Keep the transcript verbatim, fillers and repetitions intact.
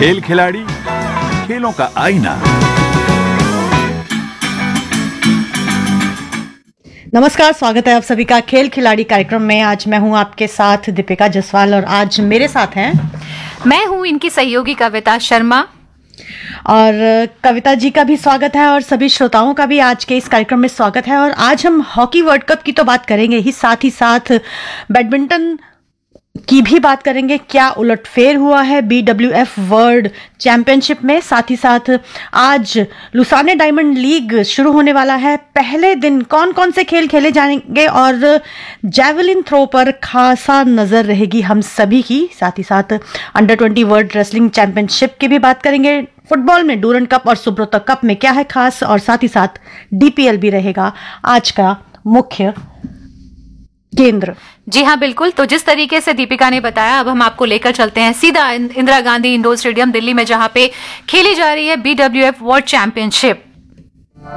खेल खिलाड़ी, खेलों का आईना। नमस्कार, स्वागत है आप सभी का खेल खिलाड़ी कार्यक्रम में। आज मैं हूं आपके साथ दीपिका जसवाल और आज मेरे साथ हैं मैं हूं इनकी सहयोगी कविता शर्मा। और कविता जी का भी स्वागत है और सभी श्रोताओं का भी आज के इस कार्यक्रम में स्वागत है। और आज हम हॉकी वर्ल्ड कप की तो बात करेंगे ही, साथ ही साथ बैडमिंटन की भी बात करेंगे। क्या उलटफेर हुआ है B W F world championship में। साथ ही साथ आज लुसाने डायमंड लीग शुरू होने वाला है। पहले दिन कौन कौन से खेल खेले जाएंगे और जैवलिन थ्रो पर खासा नजर रहेगी हम सभी की। साथ ही साथ under twenty world wrestling championship की भी बात करेंगे। फुटबॉल में डूरन कप और सुब्रतो कप में क्या है खास, और साथ ही साथ डी पी एल भी रहेगा आज का मुख्य केंद्र। जी हाँ, बिल्कुल। तो जिस तरीके से दीपिका ने बताया, अब हम आपको लेकर चलते हैं सीधा इंदिरा गांधी इंडोर स्टेडियम दिल्ली में, जहां पे खेली जा रही है B W F world championship.